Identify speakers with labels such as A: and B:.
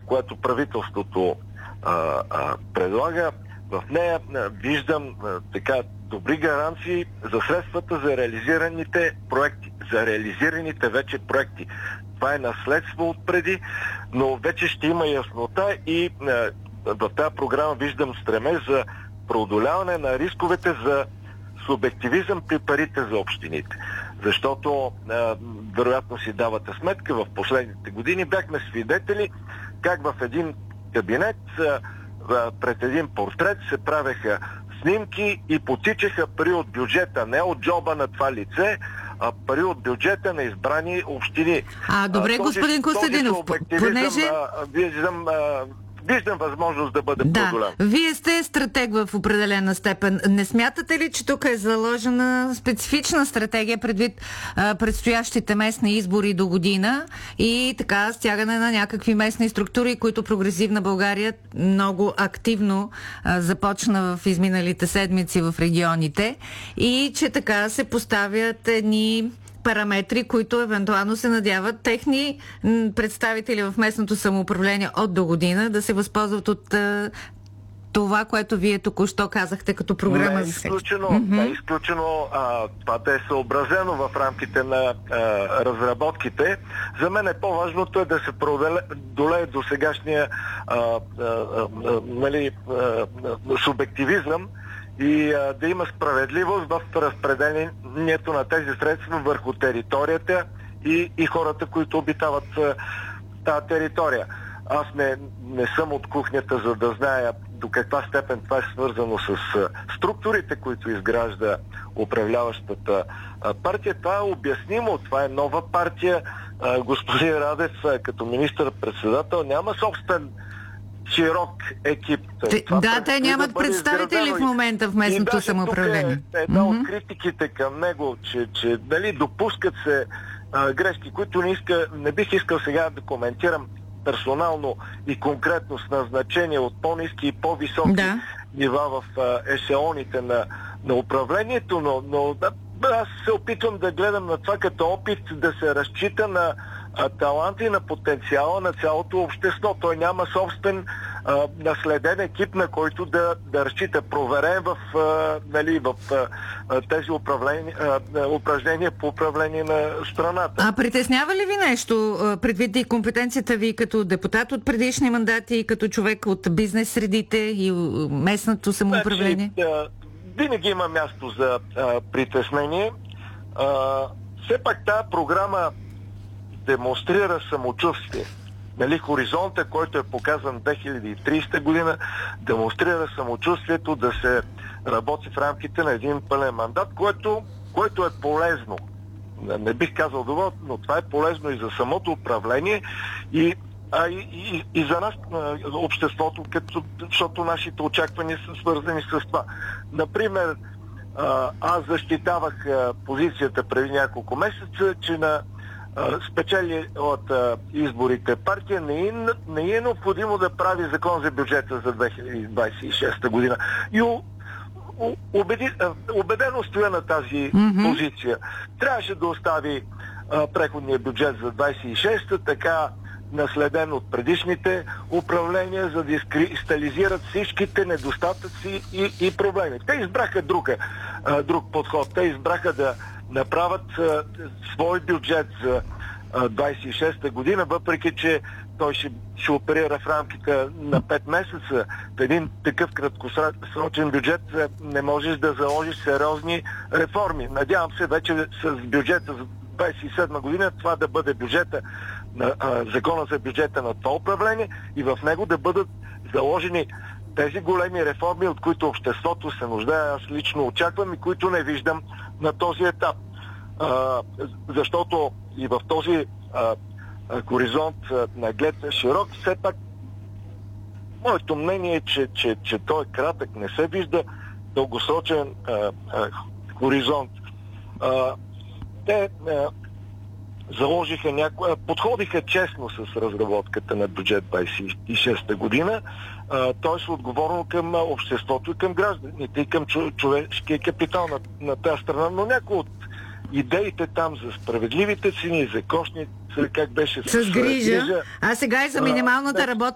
A: което правителството предлага, в нея виждам така добри гаранции за средствата за реализираните проекти, за реализираните вече проекти. Това е наследство отпреди, но вече ще има яснота и в тази програма виждам стремеж за преодоляване на рисковете за субективизъм при парите за общините. Защото, вероятно си давате сметка, в последните години бяхме свидетели как в един кабинет пред един портрет се правеха снимки и потичаха пари от бюджета, не от джоба на това лице, а пари от бюджета на избрани общини.
B: Добре, господин Костадинов, понеже...
A: Виждам възможност да бъде преодолян.
B: Вие сте стратег в определена степен. Не смятате ли, че тук е заложена специфична стратегия предвид предстоящите местни избори до година и така стягане на някакви местни структури, които Прогресивна България много активно започна в изминалите седмици в регионите и че така се поставят едни параметри, които евентуално се надяват техни представители в местното самоуправление от до година да се възползват от това, което вие току-що казахте като програма за
A: изключено. Не е изключено това да е съобразено в рамките на разработките. За мен по-важното е да се преодолее до сегашния субективизъм и да има справедливост в разпределението на тези средства върху територията и хората, които обитават тази територия. Аз не съм от кухнята, за да зная до каква степен това е свързано с структурите, които изгражда управляващата партия. Това е обяснимо. Това е нова партия. Господин Радев, като министър-председател, няма собствен широк екип.
B: Те нямат представители в момента в местното самоуправление.
A: Тук е една от критиките към него, че допускат се грешки, които не бих искал сега да коментирам персонално и конкретно с назначение от по-ниски и по-високи нива в ешелоните на управлението, но аз се опитвам да гледам на това като опит да се разчита на таланта и на потенциала на цялото общество. Той няма собствен наследен екип, на който да разчита. Проверен в тези упражнения по управление на страната.
B: Притеснява ли ви нещо, предвид и компетенцията ви като депутат от предишни мандати и като човек от бизнес средите и местното самоуправление?
A: Винаги има място за притеснение. Все пак тази програма демонстрира самочувствие. Хоризонта, който е показан 2030 година, демонстрира самочувствието да се работи в рамките на един пълен мандат, което е полезно. Не бих казал добро, но това е полезно и за самото управление и за нас, обществото, защото нашите очаквания са свързани с това. Например, аз защитавах позицията преди няколко месеца, че на спечели от изборите партия не е необходимо да прави закон за бюджета за 2026 година. И убедено стоя на тази позиция. Трябваше да остави преходния бюджет за 26-та, така наследен от предишните управления, за да изкристализират всичките недостатъци и проблеми. Те избраха друг подход. Те избраха да направят свой бюджет за 26-та година, въпреки че той ще оперира в рамките на 5 месеца. В един такъв краткосрочен бюджет не можеш да заложиш сериозни реформи. Надявам се вече с бюджета за 27 година това да бъде бюджета на закона за бюджета на това управление и в него да бъдат заложени тези големи реформи, от които обществото се нуждае. Аз лично очаквам и които не виждам на този етап. Защото и в този хоризонт наглед широк, все пак моето мнение е, че той е кратък, не се вижда дългосрочен хоризонт. Те подходиха честно с разработката на бюджет 26-та година, т.е. отговорно към обществото и към гражданите и към човешкия капитал на тази страна, но някои от идеите там за справедливите цени, за кошница, как беше
B: с грижа, а сега и за минималната работна